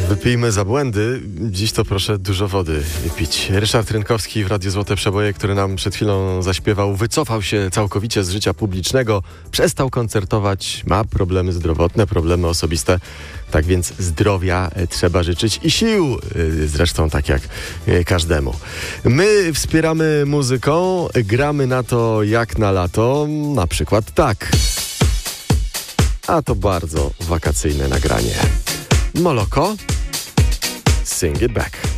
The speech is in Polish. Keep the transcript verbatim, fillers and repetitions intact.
Wypijmy za błędy. Dziś to proszę dużo wody pić. Ryszard Rynkowski w Radiu Złote Przeboje, który nam przed chwilą zaśpiewał, wycofał się całkowicie z życia publicznego, przestał koncertować, ma problemy zdrowotne, problemy osobiste. Tak więc zdrowia trzeba życzyć i sił, zresztą tak jak każdemu. My wspieramy muzyką, gramy na to jak na lato, na przykład tak. A to bardzo wakacyjne nagranie. Moloko, Sing It Back.